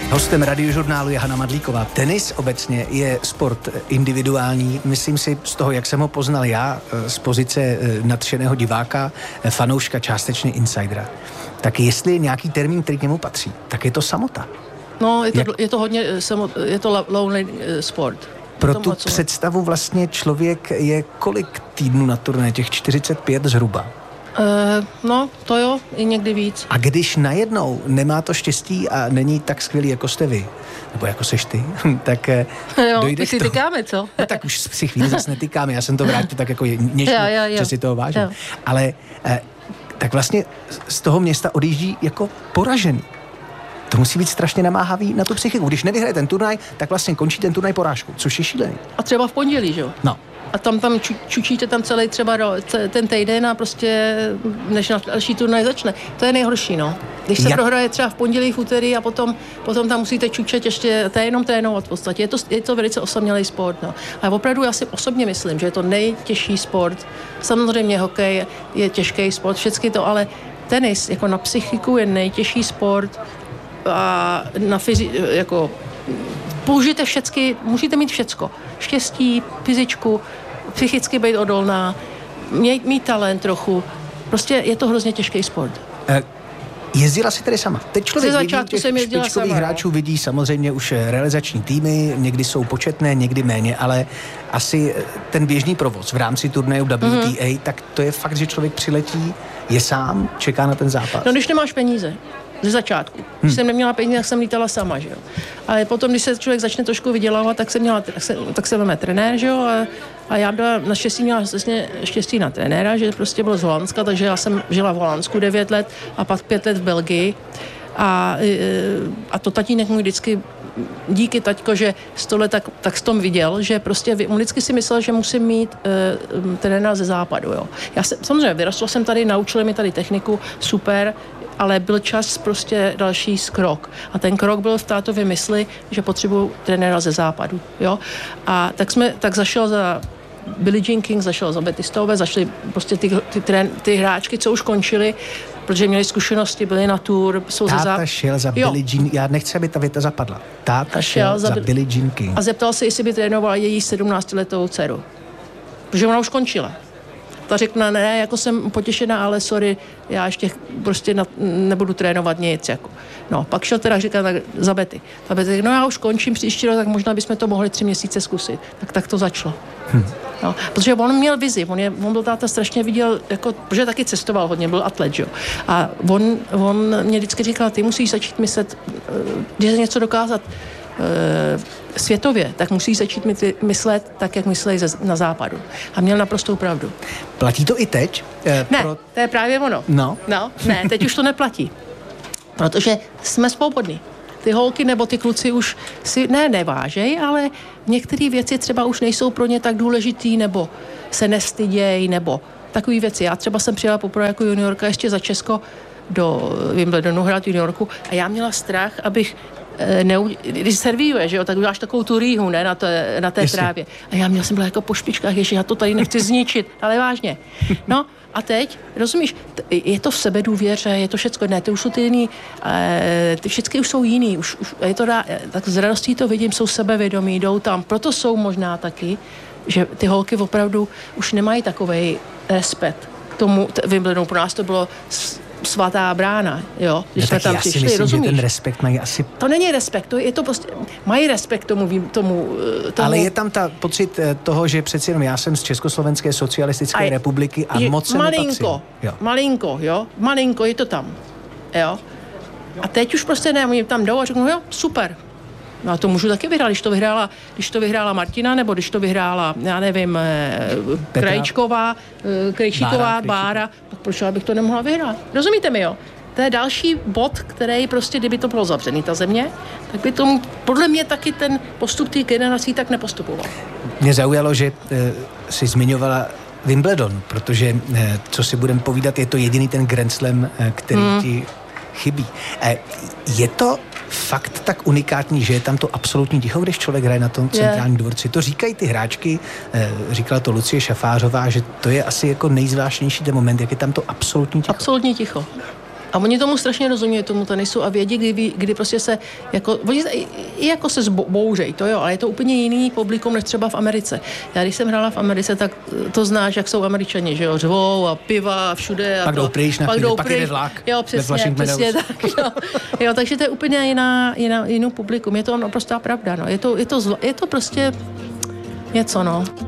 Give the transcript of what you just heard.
Hostem Radiožurnálu je Hana Madlíková. Tenis obecně je sport individuální. Myslím si z toho, jak jsem ho poznal já, z pozice nadšeného diváka, fanouška, částečně insidera. Tak jestli je nějaký termín, který k němu patří, tak je to samota. No, je to hodně, je to lonely sport. Pro tu představu vlastně člověk je kolik týdnů na turné? Těch 45 zhruba. No, to jo, i někdy víc. A když najednou nemá to štěstí a není tak skvělý, jako jste vy, nebo jako seš ty, tak jo, dojde si tykáme, co? No tak už si chvíli zase netýkáme, já jsem to vrátil tak jako něžně, že si toho vážím. Jo. Ale tak vlastně z toho města odjíždí jako poražený. To musí být strašně namáhavý na tu psychiku. Když nevyhraje ten turnaj, tak vlastně končí ten turnaj porážku, což je šílený. A třeba v pondělí, že jo? No. A tam čučíte tam celý třeba ten týden a prostě než na další turnaj začne. To je nejhorší, no. Když se prohraje třeba v pondělí, v úterý a potom tam musíte čučet ještě, to je jenom trénovat v podstatě. Je to velice osamělý sport, no. Ale opravdu já si osobně myslím, že je to nejtěžší sport. Samozřejmě hokej je těžký sport, všechny to, ale tenis jako na psychiku je nejtěžší sport a na jako použijte všecky, musíte mít všecko. Štěstí, fyzičku, psychicky být odolná, mít talent trochu. Prostě je to hrozně těžký sport. Jezdila si tedy sama. Teď člověk vidí těch špičkových sama, hráčů, vidí samozřejmě už realizační týmy, někdy jsou početné, někdy méně, ale asi ten běžný provoz v rámci turnaju WTA, tak to je fakt, že člověk přiletí, je sám, čeká na ten zápas. No když nemáš peníze. Ze začátku. Když jsem neměla peníze, tak jsem lítala sama, že jo. Ale potom, když se člověk začne trošku vydělávat, tak se veme trenér, že jo. A já byla naštěstí měla vlastně štěstí na trenéra, že prostě byl z Holandska, takže já jsem žila v Holandsku 9 let a pak 5 let v Belgii. A to tatínek můj vždycky, díky taťko, že 100 let tak s tom viděl, že prostě on vždycky si myslel, že musím mít trenéra ze západu, jo. Samozřejmě vyrostla jsem tady, naučili mi tady techniku, super, ale byl čas prostě další krok. A ten krok byl v tátově mysli, že potřebuju trenéra ze západu, jo. A tak zašel za Billie Jean King, zašel za Betty Stove, zašli prostě ty hráčky, co už končili, protože měli zkušenosti, byli na tour, jsou Táta šel za Billie Jean, já nechci, aby ta věta zapadla. Táta šel za Billie Jean King. A zeptal se, jestli by trénovala její 17letou dceru. Protože ona už končila. Ta řekla, ne, jako jsem potěšená, ale sorry, já ještě prostě nebudu trénovat nic, jako. No, pak šel teda říkat za Betty. Ta Betty řekla, no já už končím příští rok, tak možná bychom to mohli 3 měsíce zkusit. Tak to začalo. No, protože on měl vizi, on byl táta strašně viděl, jako, protože taky cestoval hodně, byl atlet, jo. A on mě vždycky říkal, ty musíš začít myslet, když se něco dokázat světově, tak musí začít myslet tak, jak myslejí na západu. A měl naprostou pravdu. Platí to i teď? Ne, to je právě ono. No, ne, teď už to neplatí. Protože jsme svobodní. Ty holky nebo ty kluci už si nevážej, ale některé věci třeba už nejsou pro ně tak důležitý, nebo se nestyděj, nebo takové věci. Já třeba jsem přijela poprvé jako juniorka ještě za Česko do Wimbledonu hrát v juniorku a já měla strach, abych když servíruje, že jo, tak uděláš takovou tu rýhu, ne, na té trávě. A já jsem byla jako po špičkách, že já to tady nechci zničit, ale vážně. No a teď, rozumíš, je to v sebedůvěře, je to všecko, ne, ty už jsou ty jiný, ty všechny už jsou jiný, už je to tak z radostí to vidím, jsou sebevědomí, jdou tam, proto jsou možná taky, že ty holky opravdu už nemají takovej respekt k tomu Wimbledonu, pro nás to bylo svatá brána, jo, když jsme tam přišli, myslím, rozumíš? Že ten respekt mají asi... To není respekt, je to prostě, mají respekt tomu. Ale je tam ta pocit toho, že přeci jenom já jsem z Československé socialistické republiky a moc se nepatřím. Malinko, je to tam, jo. A teď už prostě ne, oni tam jdou a řeknou, jo, super. No a to můžu taky vyhrát, když to vyhrála Martina, nebo když to vyhrála, já nevím, Krejčíková, Bára, tak proč bych to nemohla vyhrát? Rozumíte mi, jo? To je další bod, který prostě, kdyby to bylo zavřený, ta země, tak by tomu, podle mě taky ten postup těch generací tak nepostupoval. Mě zaujalo, že jsi zmiňovala Wimbledon, protože, co si budeme povídat, je to jediný ten Grand Slam, který ti chybí. Je to fakt tak unikátní, že je tam to absolutní ticho, když člověk hraje na tom centrálním dvorci. To říkají ty hráčky, říkala to Lucie Šafářová, že to je asi jako nejzvláštnější ten moment, jak je tam to absolutní ticho. Absolutní ticho. A oni tomu strašně rozumějí, tomu tenisu a vědí, kdy prostě se, jako, oni jako se bouřejí, to jo, ale je to úplně jiný publikum, než třeba v Americe. Já když jsem hrála v Americe, tak to znáš, jak jsou Američani, že jo, řvou a piva a všude. Pak jdou pryč na chvíli, pak jde vlak. Jo, přesně tak. Jo, takže to je úplně jinou publikum, je to naprostá pravda, no. Je to prostě něco, no.